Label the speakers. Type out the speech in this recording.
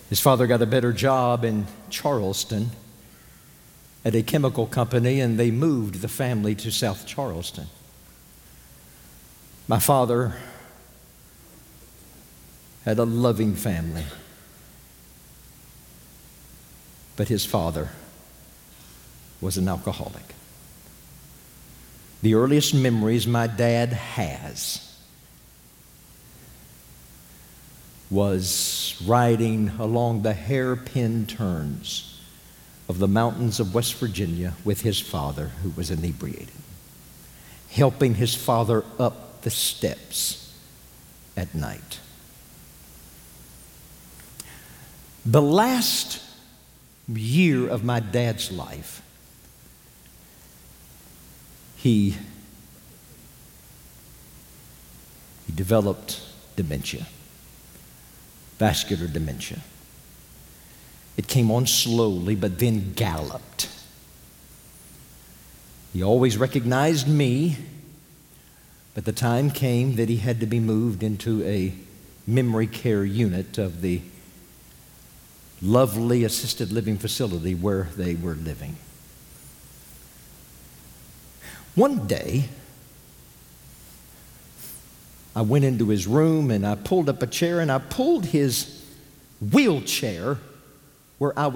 Speaker 1: His father got a better job in Charleston at a chemical company, and they moved the family to South Charleston. My father had a loving family, but his father was an alcoholic. The earliest memories my dad has was riding along the hairpin turns of the mountains of West Virginia with his father, who was inebriated, helping his father up the steps at night. The last year of my dad's life, he developed dementia, vascular dementia. It came on slowly, but then galloped. He always recognized me, but the time came that he had to be moved into a memory care unit of the lovely assisted living facility where they were living. One day, I went into his room and I pulled up a chair and I pulled his wheelchair where I was